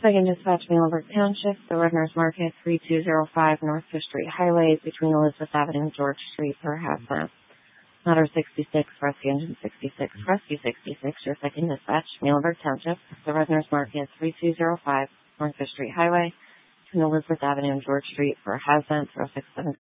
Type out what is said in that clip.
Second dispatch, Middleburg Township, the Redner's Market, 3205 North Fish Street Highway, between Elizabeth Avenue and George Street for hazmat. Matter 66, Rescue Engine 66, Rescue 66, your second dispatch, Middleburg Township, the Redner's Market, 3205 North Fish Street Highway, between Elizabeth Avenue and George Street for hazmat, 067